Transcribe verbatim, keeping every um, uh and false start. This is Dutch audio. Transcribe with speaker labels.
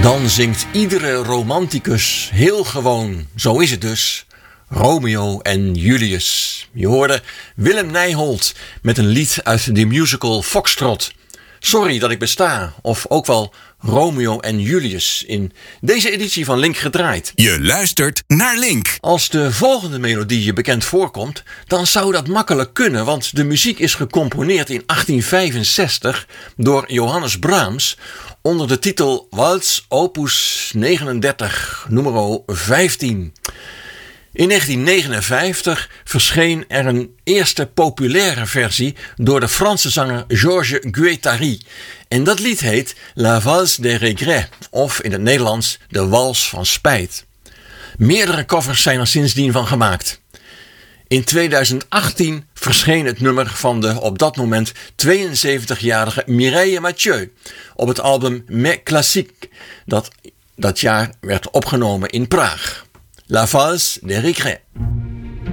Speaker 1: Dan zingt iedere romanticus heel gewoon, zo is het dus, Romeo en Julius. Je hoorde Willem Nijholt met een lied uit de musical Foxtrot. Sorry dat ik besta, of ook wel Romeo en Julius, in deze editie van Link gedraaid.
Speaker 2: Je luistert naar Link.
Speaker 1: Als de volgende melodie je bekend voorkomt, dan zou dat makkelijk kunnen, want de muziek is gecomponeerd in achttien vijfenzestig door Johannes Brahms onder de titel Waltz opus negenendertig, nummer vijftien. In negentien negenenvijftig verscheen er een eerste populaire versie door de Franse zanger Georges Guettari. En dat lied heet La Valse des Regrets, of in het Nederlands De Wals van Spijt. Meerdere covers zijn er sindsdien van gemaakt. In tweeduizend achttien verscheen het nummer van de op dat moment tweeënzeventigjarige Mireille Mathieu op het album Mes Classiques, dat dat jaar werd opgenomen in Praag. La Valse des Regrets.